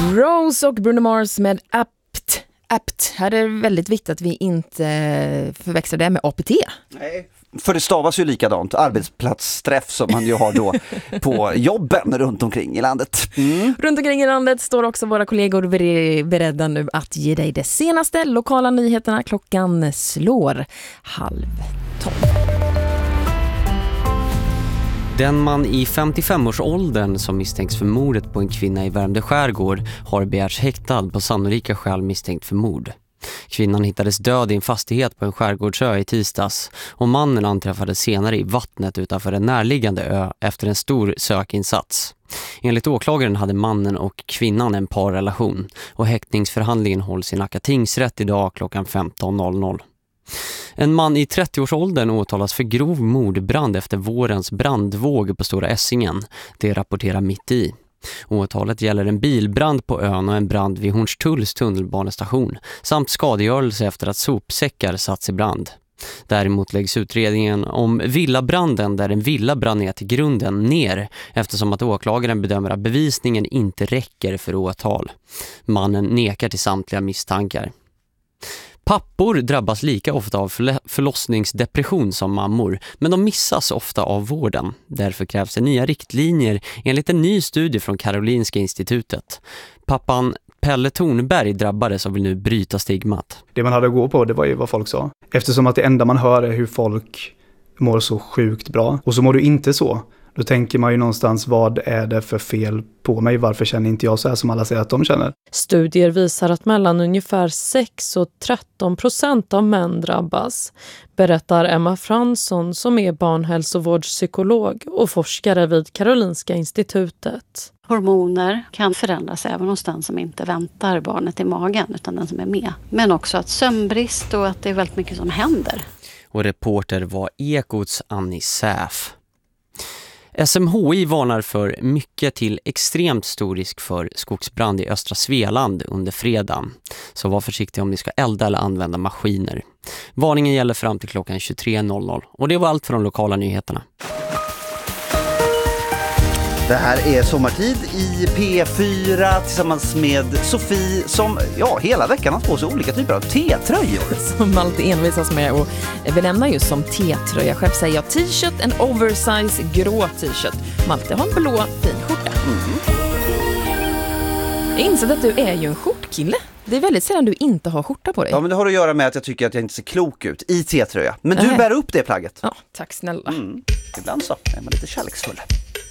Rose och Bruno Mars med Apt. Här är det väldigt viktigt att vi inte förväxlar det med APT. Nej, för det stavas ju likadant. Arbetsplatsträff som man ju har då på jobben runt omkring i landet. Runt omkring i landet står också våra kollegor beredda nu att ge dig det senaste lokala nyheterna. Klockan slår 11:30. Den man i 55-årsåldern som misstänks för mordet på en kvinna i Värmdö skärgård har begärts häktad på sannolika skäl misstänkt för mord. Kvinnan hittades död i en fastighet på en skärgårdsö i tisdags och mannen anträffades senare i vattnet utanför en närliggande ö efter en stor sökinsats. Enligt åklagaren hade mannen och kvinnan en parrelation och häktningsförhandlingen hålls i Nacka tingsrätt idag klockan 15.00. En man i 30-årsåldern åtalas för grov mordbrand efter vårens brandvåg på Stora Essingen. Det rapporterar Mitt i. Åtalet gäller en bilbrand på ön och en brand vid Hornstulls tunnelbanestation samt skadegörelse efter att sopsäckar satts i brand. Däremot läggs utredningen om villabranden där en villa brann ner till grunden ner eftersom att åklagaren bedömer att bevisningen inte räcker för åtal. Mannen nekar till samtliga misstankar. Pappor drabbas lika ofta av förlossningsdepression som mammor, men de missas ofta av vården. Därför krävs det nya riktlinjer enligt en ny studie från Karolinska institutet. Pappan Pelle Thornberg drabbades och vill nu bryta stigmat. Det man hade att gå på, det var ju vad folk sa. Eftersom att det enda man hör är hur folk mår så sjukt bra. Och så mår du inte så. Då tänker man ju någonstans, vad är det för fel på mig? Varför känner inte jag så här som alla säger att de känner? Studier visar att mellan ungefär 6-13% av män drabbas, berättar Emma Fransson som är barnhälsovårdspsykolog och forskare vid Karolinska institutet. Hormoner kan förändras även hos den som inte väntar barnet i magen utan den som är med. Men också att sömnbrist och att det är väldigt mycket som händer. Och reporter var Ekots Annie Säf. SMHI varnar för mycket till extremt stor risk för skogsbrand i östra Svealand under fredagen. Så var försiktiga om ni ska elda eller använda maskiner. Varningen gäller fram till klockan 23.00. Och det var allt för de lokala nyheterna. Det här är Sommartid i P4 tillsammans med Sofie som hela veckan har på sig olika typer av T-tröjor. Som Malte envisas med att benämna just som T-tröja. Själv säger jag t-shirt, en oversize grå t-shirt. Malte har en blå fin skjorta. Jag inser att du är ju en skjortkille. Det är väldigt sällan du inte har skjorta på dig. Ja, men det har att göra med att jag tycker att jag inte ser klok ut i T-tröja. Men du bär upp det plagget. Ja, tack snälla. Ibland så är man lite kärleksfull.